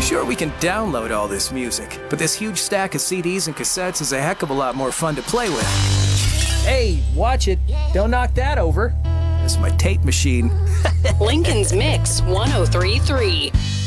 Sure, we can download all this music, but this huge stack of CDs and cassettes is a heck of a lot more fun to play with. Hey, watch it. Don't knock that over. This is my tape machine. Lincoln's Mix 1033.